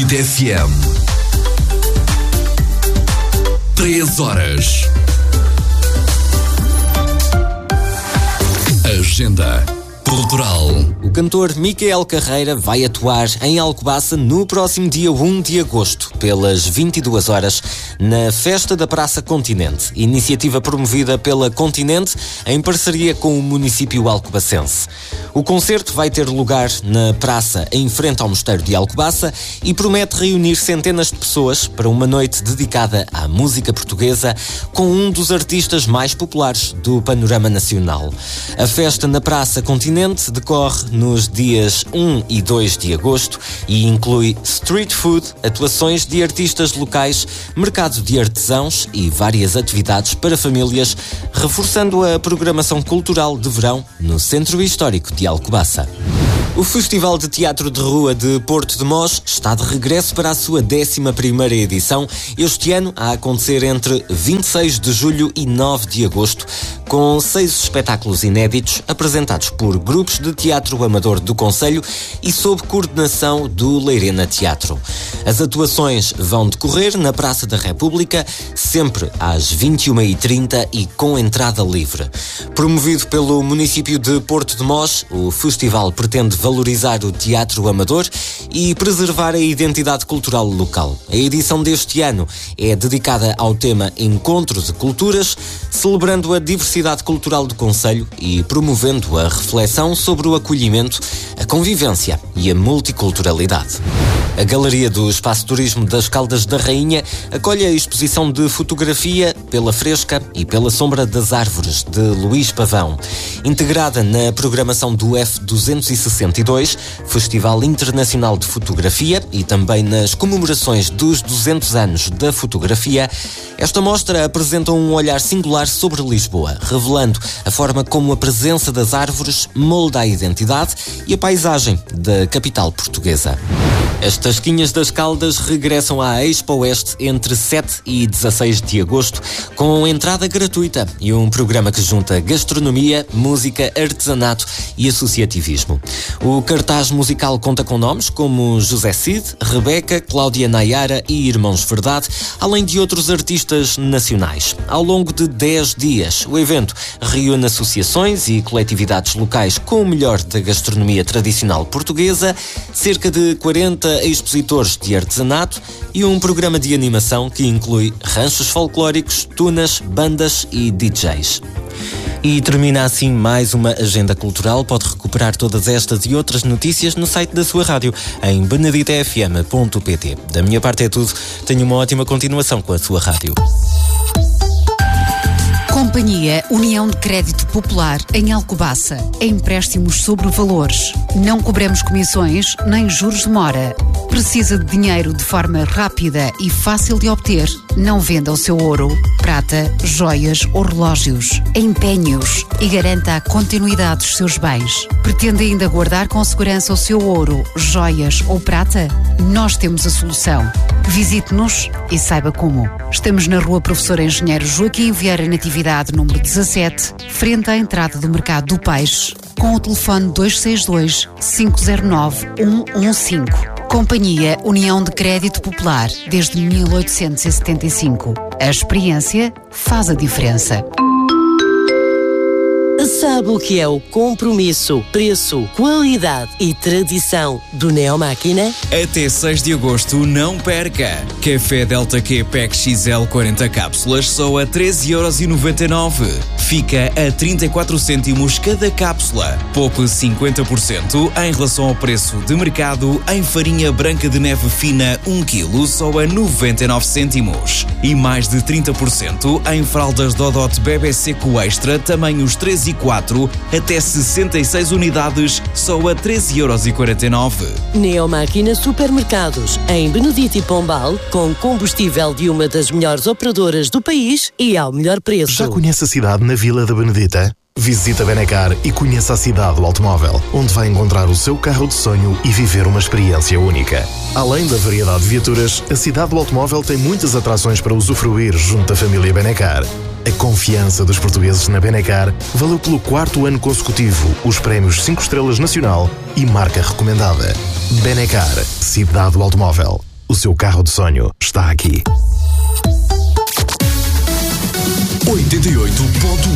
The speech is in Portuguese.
Benedito FM. 3 horas. Agenda cultural. O cantor Micael Carreira vai atuar em Alcobaça no próximo dia 1 de agosto, pelas 22 horas, na Festa da Praça Continente, iniciativa promovida pela Continente em parceria com o município alcobacense. O concerto vai ter lugar na praça em frente ao Mosteiro de Alcobaça e promete reunir centenas de pessoas para uma noite dedicada à música portuguesa com um dos artistas mais populares do panorama nacional. A festa na Praça Continente decorre nos dias 1 e 2 de agosto e inclui street food, atuações de artistas locais, mercado de artesãos e várias atividades para famílias, reforçando a programação cultural de verão no Centro Histórico de Alcobaça. O Festival de Teatro de Rua de Porto de Mós está de regresso para a sua 11ª edição, este ano a acontecer entre 26 de julho e 9 de agosto, com 6 espetáculos inéditos apresentados por grupos de teatro amador do concelho e sob coordenação do Leirena Teatro. As atuações vão decorrer na Praça da República, sempre às 21h30 e com entrada livre. Promovido pelo município de Porto de Mós, o festival pretende valorizar o teatro amador e preservar a identidade cultural local. A edição deste ano é dedicada ao tema Encontro de Culturas, celebrando a diversidade cultural do concelho e promovendo a reflexão sobre o acolhimento, a convivência e a multiculturalidade. A Galeria do Espaço Turismo das Caldas da Rainha acolhe a exposição de fotografia Pela Fresca e Pela Sombra das Árvores, de Luís Pavão. Integrada na programação do F262, Festival Internacional de Fotografia, e também nas comemorações dos 200 anos da fotografia, esta mostra apresenta um olhar singular sobre Lisboa, revelando a forma como a presença das árvores molda a identidade e a paisagem da capital portuguesa. As Tasquinhas das Caldas regressam à Expo Oeste entre 7 e 16 de agosto, com entrada gratuita e um programa que junta gastronomia, música, artesanato e associativismo. O cartaz musical conta com nomes como José Cid, Rebeca, Cláudia Nayara e Irmãos Verdade, além de outros artistas nacionais. Ao longo de 10 dias, o evento reúne associações e coletividades locais com o melhor da gastronomia tradicional portuguesa, cerca de 40 expositores de artesanato e um programa de animação que inclui ranchos folclóricos, tunas, bandas e DJs. E termina assim mais uma agenda cultural. Pode recuperar todas estas e outras notícias no site da sua rádio, em beneditofm.pt. Da minha parte é tudo. Tenha uma ótima continuação com a sua rádio. Companhia União de Crédito Popular em Alcobaça. Empréstimos sobre valores. Não cobramos comissões nem juros de mora. Precisa de dinheiro de forma rápida e fácil de obter? Não venda o seu ouro, prata, joias ou relógios. Empenhe-os e garanta a continuidade dos seus bens. Pretende ainda guardar com segurança o seu ouro, joias ou prata? Nós temos a solução. Visite-nos e saiba como. Estamos na Rua Professor Engenheiro Joaquim Vieira Natividade, número 17, frente à entrada do Mercado do Peixe, com o telefone 262-509-115. Companhia União de Crédito Popular, desde 1875. A experiência faz a diferença. Sabe o que é o compromisso, preço, qualidade e tradição do Neomáquina? Até 6 de agosto não perca! Café Delta Q Pack XL 40 cápsulas só a 13,99€. Fica a 34 cêntimos cada cápsula. Poupe 50% em relação ao preço de mercado em farinha branca de neve fina 1 kg só a 99 cêntimos. E mais de 30% em fraldas Dodot Bebé Seco Extra tamanhos 3 e 4 até 66 unidades só a 13,49€. Neomáquina Supermercados, em Benedito e Pombal, com combustível de uma das melhores operadoras do país e ao melhor preço. Já conhece a cidade na Vila da Benedita? Visite a Benacar e conheça a cidade do automóvel, onde vai encontrar o seu carro de sonho e viver uma experiência única. Além da variedade de viaturas, a cidade do automóvel tem muitas atrações para usufruir junto da família Benacar. A confiança dos portugueses na Benacar valeu pelo 4º ano consecutivo os prémios 5 estrelas nacional e marca recomendada. Benacar, cidade do automóvel. O seu carro de sonho está aqui. 88.1